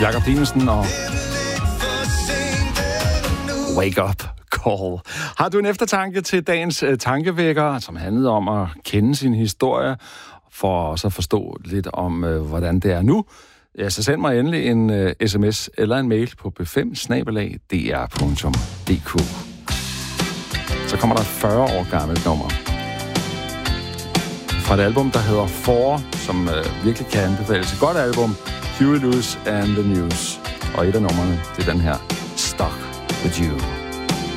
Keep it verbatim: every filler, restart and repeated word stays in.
Jakob Dinesen og Wake Up Call. Har du en eftertanke til dagens uh, tankevækker, som handlede om at kende sin historie, for også at forstå lidt om, uh, hvordan det er nu? Ja, så send mig endelig en uh, sms eller en mail på b fem bindestreg d r punktum d k. Så kommer der et fyrre år gammelt nummer fra et album, der hedder Four, som uh, virkelig kan anbefales. Et godt album, Huey Lewis and the News. Og et af numrene, det er den her, Stuck With You.